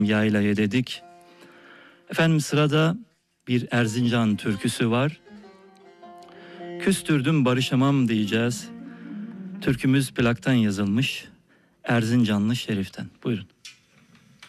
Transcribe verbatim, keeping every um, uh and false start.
yaylaya dedik. Efendim sırada bir Erzincan türküsü var. Küstürdüm barışamam diyeceğiz. Türkümüz plaktan yazılmış. Erzincanlı Şerif'ten. Buyurun.